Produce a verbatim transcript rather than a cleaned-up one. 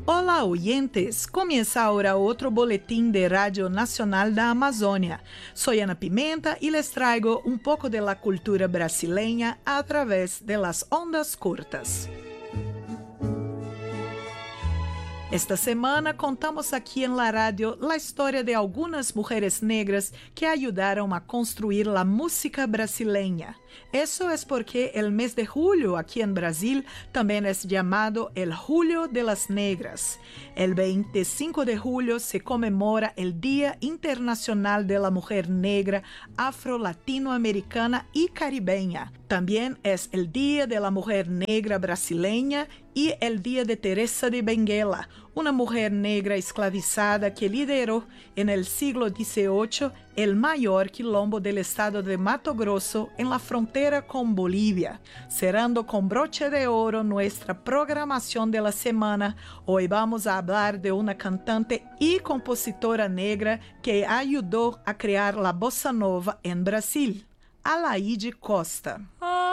Olá, oyentes! Comienza ahora otro boletín de Radio Nacional da Amazônia. Soy Ana Pimenta y les traigo un poco de la cultura brasileña a través de las ondas cortas. Esta semana contamos aqui em la radio a história de algumas mulheres negras que ajudaram a construir a música brasileña. Isso é porque o mês de julho aqui em Brasil também é chamado el Julio de las Negras. El veinticinco de julho se comemora el Dia Internacional de la Mujer Negra, Afro-Latinoamericana y Caribeña. Também é el Dia de la Mujer Negra Brasileña e el Dia de Teresa de Benguela, uma mulher negra esclavizada que liderou, en el siglo dieciocho, el maior quilombo del estado de Mato Grosso en la frontera con Bolivia. Cerrando con broche de oro nuestra programación de la semana, hoy vamos a hablar de una cantante y compositora negra que ayudó a crear la bossa nova en Brasil, Alaide Costa. Oh.